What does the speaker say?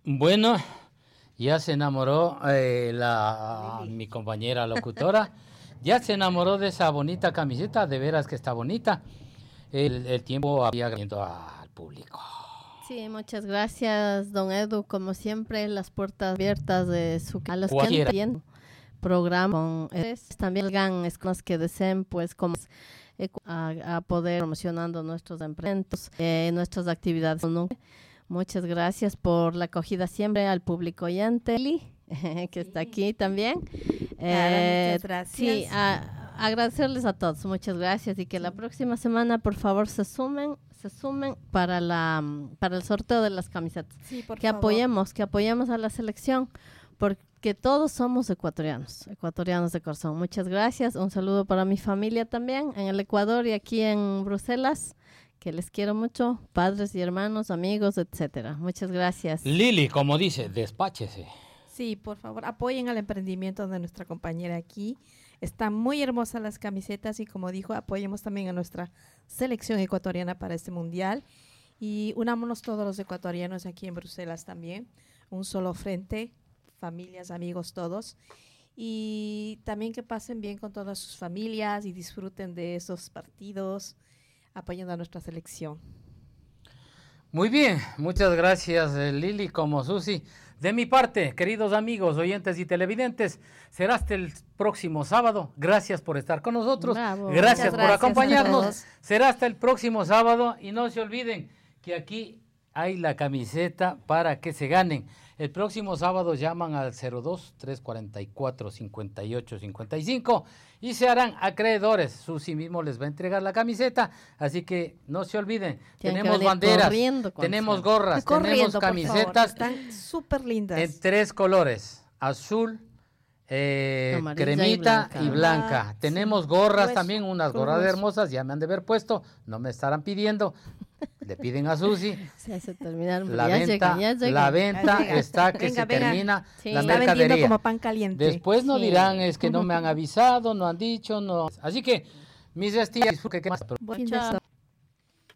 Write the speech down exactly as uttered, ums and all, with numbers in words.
Bueno, ya se enamoró eh, la mi compañera locutora, ya se enamoró de esa bonita camiseta, de veras que está bonita. El, el tiempo había viendo al público. Sí, muchas gracias, don Edu. Como siempre, las puertas abiertas de su a los Cualquiera. que han programa con eh, también hagan escuelas que deseen, pues, como a, a poder promocionando nuestros emprendimientos, eh, nuestras actividades. Muchas gracias por la acogida siempre al público oyente, que está aquí también. Eh, muchas gracias. Sí, a, agradecerles a todos, muchas gracias, y que la próxima semana, por favor, se sumen, se sumen para la para el sorteo de las camisetas. Sí, por que favor. apoyemos, que apoyemos a la selección, porque todos somos ecuatorianos, ecuatorianos de corazón. Muchas gracias, un saludo para mi familia también en el Ecuador y aquí en Bruselas, que les quiero mucho, padres y hermanos, amigos, etcétera. Muchas gracias. Lili, como dice, despáchese. Sí, por favor, apoyen al emprendimiento de nuestra compañera aquí. Están muy hermosas las camisetas y, como dijo, apoyemos también a nuestra selección ecuatoriana para este mundial. Y unámonos todos los ecuatorianos aquí en Bruselas también. Un solo frente, familias, amigos, todos. Y también que pasen bien con todas sus familias y disfruten de esos partidos, apoyando a nuestra selección. Muy bien, muchas gracias eh, Lili como Susi. De mi parte, queridos amigos, oyentes y televidentes, será hasta el próximo sábado. Gracias por estar con nosotros. Bravo. Gracias por gracias acompañarnos. Será hasta el próximo sábado y no se olviden que aquí hay la camiseta para que se ganen. El próximo sábado llaman al cero dos, tres cuatro cuatro, cinco ocho cinco cinco y se harán acreedores. Susi mismo les va a entregar la camiseta, así que no se olviden. Tienen tenemos que banderas, corriendo, tenemos Consuelo. gorras, Corriendo, tenemos por camisetas favor, están súper lindas. en tres colores, azul, eh, Amarilla cremita y y blanca. blanca. Ah, tenemos sí. gorras Grueso, también, unas con gorras grueso. hermosas, ya me han de haber puesto, no me estarán pidiendo, le piden a Susi. Se hace terminar, La ya venta, llegan, ya llegan. la venta Ya llega. está que Venga, se venga. termina Sí. la Está Está vendiendo mercadería. como pan caliente. Después no Sí. dirán es que no me han avisado, no han dicho, no. Así que mis estimados, Buen fin de Chao. semana.